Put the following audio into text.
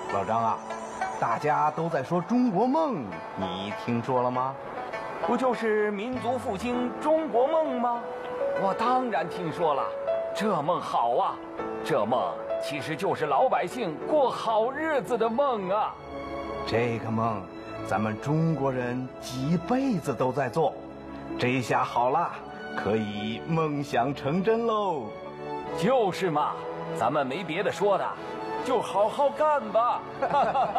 老张啊，大家都在说中国梦，你听说了吗？ 不就是民族复兴中国梦吗？我当然听说了，这梦好啊！这梦其实就是老百姓过好日子的梦啊！ 这个梦，咱们中国人几辈子都在做，这下好了，可以梦想成真喽！ 就是嘛，咱们没别的说的，就好好干吧！